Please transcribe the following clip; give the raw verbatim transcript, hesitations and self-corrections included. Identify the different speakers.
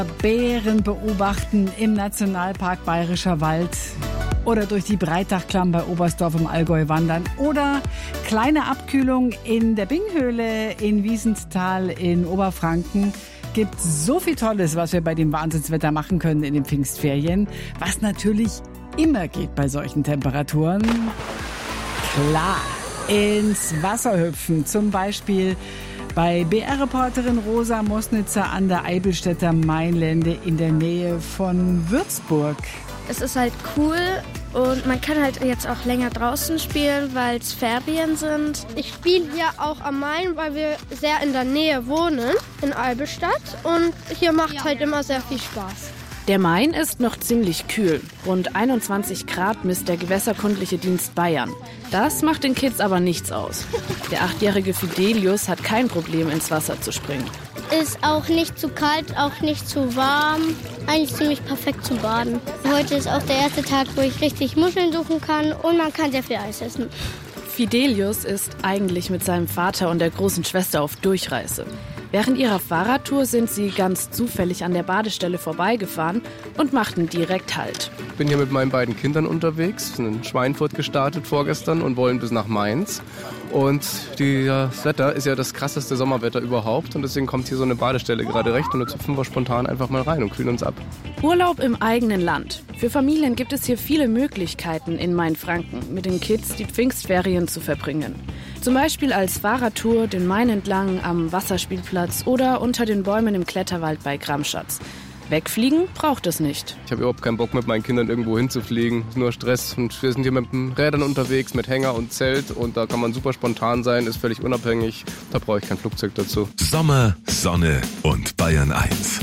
Speaker 1: Bären beobachten im Nationalpark Bayerischer Wald oder durch die Breitachklamm bei Oberstdorf im Allgäu wandern oder kleine Abkühlung in der Binghöhle in Wiesenthal in Oberfranken. Gibt so viel Tolles, was wir bei dem Wahnsinnswetter machen können in den Pfingstferien, was natürlich immer geht bei solchen Temperaturen. Klar, ins Wasser hüpfen, zum Beispiel bei B R-Reporterin Rosa Mosnitzer an der Eibelstädter Mainlände in der Nähe von Würzburg.
Speaker 2: Es ist halt cool und man kann halt jetzt auch länger draußen spielen, weil es Ferien sind. Ich spiele hier auch am Main, weil wir sehr in der Nähe wohnen, in Eibelstadt. Und hier macht halt immer sehr viel Spaß.
Speaker 3: Der Main ist noch ziemlich kühl. Rund einundzwanzig Grad misst der Gewässerkundliche Dienst Bayern. Das macht den Kids aber nichts aus. Der achtjährige Fidelius hat kein Problem, ins Wasser zu springen.
Speaker 4: Ist auch nicht zu kalt, auch nicht zu warm. Eigentlich ziemlich perfekt zu baden. Heute ist auch der erste Tag, wo ich richtig Muscheln suchen kann und man kann sehr viel Eis essen.
Speaker 3: Fidelius ist eigentlich mit seinem Vater und der großen Schwester auf Durchreise. Während ihrer Fahrradtour sind sie ganz zufällig an der Badestelle vorbeigefahren und machten direkt Halt.
Speaker 5: Ich bin hier mit meinen beiden Kindern unterwegs, sind in Schweinfurt gestartet vorgestern und wollen bis nach Mainz. Und die, das Wetter ist ja das krasseste Sommerwetter überhaupt und deswegen kommt hier so eine Badestelle gerade recht und da hüpfen wir spontan einfach mal rein und kühlen uns ab.
Speaker 3: Urlaub im eigenen Land. Für Familien gibt es hier viele Möglichkeiten in Mainfranken, mit den Kids die Pfingstferien zu verbringen. Zum Beispiel als Fahrradtour den Main entlang am Wasserspielplatz oder unter den Bäumen im Kletterwald bei Gramschatz. Wegfliegen braucht es nicht.
Speaker 5: Ich habe überhaupt keinen Bock, mit meinen Kindern irgendwo hinzufliegen. Nur Stress. Und wir sind hier mit den Rädern unterwegs, mit Hänger und Zelt. Und da kann man super spontan sein, ist völlig unabhängig. Da brauche ich kein Flugzeug dazu.
Speaker 6: Sommer, Sonne und Bayern eins.